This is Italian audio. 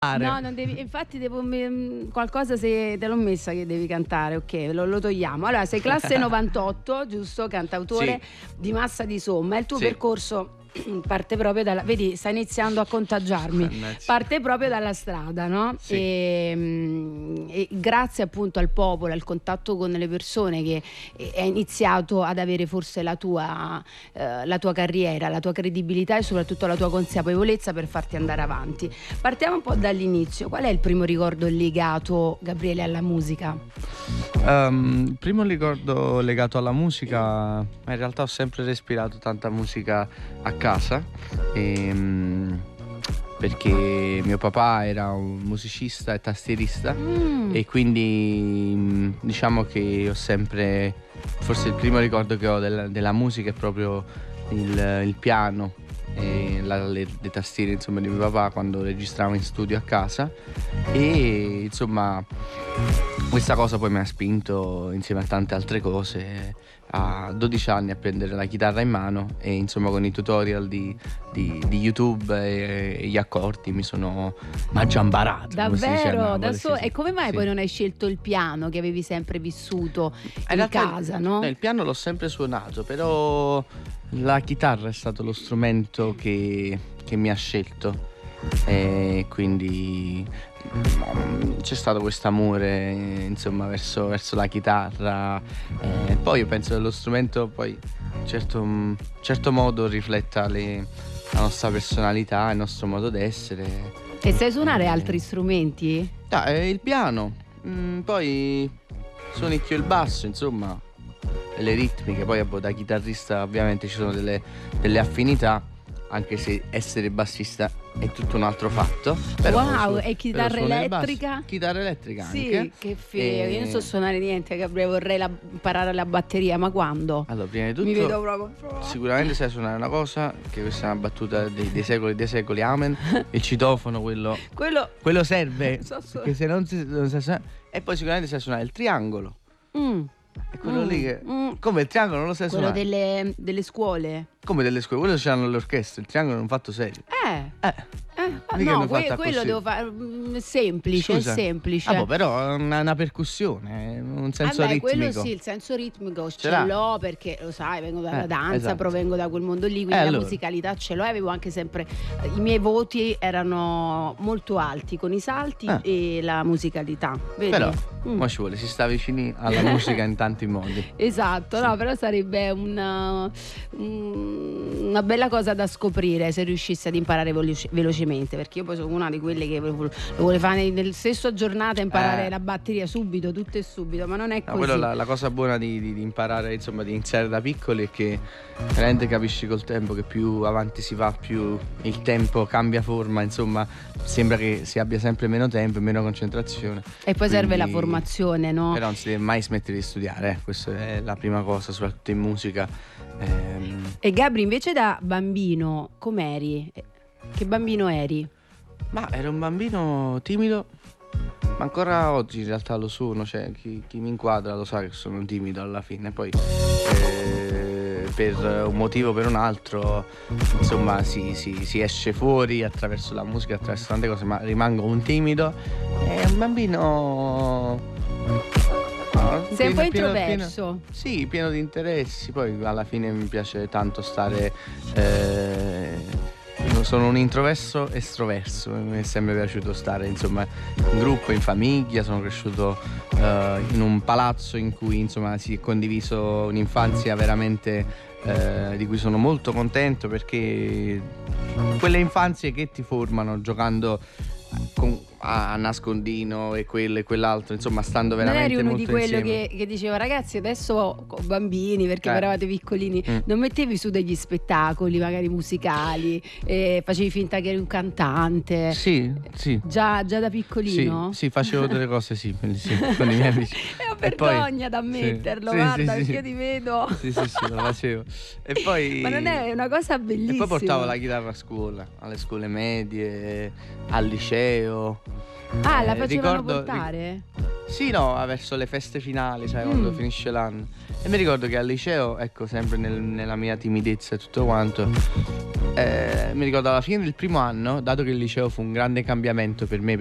No, non devi, infatti qualcosa se te l'ho messa che devi cantare, ok, lo togliamo. Allora, sei classe 98, giusto? Cantautore di Massa di Somma. Il tuo percorso parte proprio dalla, vedi, sta iniziando a contagiarmi, parte proprio dalla strada, no? E grazie appunto al popolo, al contatto con le persone, che è iniziato ad avere forse la tua carriera, la tua credibilità e soprattutto la tua consapevolezza per farti andare avanti. Partiamo un po' dall'inizio. Qual è il primo ricordo legato, Gabriele, alla musica? Il primo ricordo legato alla musica, ma in realtà ho sempre respirato tanta musica a casa, perché mio papà era un musicista e tastierista e quindi diciamo che ho sempre, forse il primo ricordo che ho della musica è proprio il piano e le tastiere, insomma, di mio papà quando registravo in studio a casa. E insomma questa cosa poi mi ha spinto, insieme a tante altre cose, a 12 anni a prendere la chitarra in mano e insomma con i tutorial di YouTube e gli accordi mi sono maggiambarato. Davvero? E come mai poi non hai scelto il piano che avevi sempre vissuto in casa, no? Il piano l'ho sempre suonato, però la chitarra è stato lo strumento che mi ha scelto e quindi c'è stato questo amore, insomma, verso la chitarra. Poi io penso che lo strumento poi in certo modo rifletta la nostra personalità, il nostro modo d'essere. E sai suonare altri strumenti? Il piano, poi suonicchio il basso, insomma, le ritmiche. Poi da chitarrista ovviamente ci sono delle affinità, anche se essere bassista è tutto un altro fatto. Wow, e chitarra elettrica? Chitarra elettrica sì, anche. Che figo. Io non so suonare niente, Gabriele, vorrei imparare la batteria, ma quando? Allora, prima di tutto mi vedo proprio. Sicuramente sai suonare una cosa, che questa è una battuta dei secoli, amen. Il citofono, quello serve, perché se non sai suonare. E poi sicuramente sai suonare il triangolo. È quello lì che come il triangolo non lo sai quello suonare. delle scuole. Come delle scuole, quello c'hanno l'orchestra, il triangolo non fatto serio. No, quello devo fare semplice. Scusa. È semplice. Però è una percussione, un senso ritmico. Quello sì, il senso ritmico ce l'ho, perché lo sai, vengo dalla danza, esatto. Provengo da quel mondo lì, quindi la musicalità ce l'ho. Avevo anche sempre, i miei voti erano molto alti con i salti e la musicalità. Vedi? Però ma ci vuole, si sta vicini alla musica in tanti modi. Esatto, sì. No, però sarebbe una bella cosa da scoprire se riuscissi ad imparare velocemente, perché io poi sono una di quelle che lo vuole fare nel stesso giornata, imparare la batteria subito, tutto e subito, ma non è così. Quello la cosa buona di imparare, insomma, di iniziare da piccoli, è che veramente capisci col tempo che più avanti si va, più il tempo cambia forma, insomma, sembra che si abbia sempre meno tempo e meno concentrazione. E poi serve la formazione, no? Però non si deve mai smettere di studiare, questa è la prima cosa, soprattutto in musica. E Gabri, invece da bambino, com'eri? Che bambino eri? Ma ero un bambino timido, ma ancora oggi in realtà lo sono, cioè chi mi inquadra lo sa che sono timido alla fine. Poi per un motivo o per un altro, insomma, si esce fuori attraverso la musica, attraverso tante cose, ma rimango un timido. È un bambino... Sei un po' introverso. Sì, pieno di interessi. Poi alla fine mi piace tanto stare... sono un introverso estroverso. Mi è sempre piaciuto stare, insomma, in gruppo, in famiglia. Sono cresciuto in un palazzo in cui, insomma, si è condiviso un'infanzia veramente di cui sono molto contento, perché quelle infanzie che ti formano giocando a nascondino e quello e quell'altro, insomma, stando veramente molto insieme. Non eri uno di quello che diceva: ragazzi, adesso bambini, perché eravate piccolini, non mettevi su degli spettacoli magari musicali, facevi finta che eri un cantante? Sì. Già da piccolino? Sì, facevo delle cose simili, sì, con i miei amici. È vergogna ad ammetterlo, guarda, perché io ti vedo. Sì, lo facevo. E poi... Ma non è una cosa bellissima? E poi portavo la chitarra a scuola, alle scuole medie, al liceo. La facevano portare? Sì, no, verso le feste finali, sai, quando finisce l'anno. E mi ricordo che al liceo, ecco, sempre nella mia timidezza e tutto quanto, mi ricordo alla fine del primo anno, dato che il liceo fu un grande cambiamento per me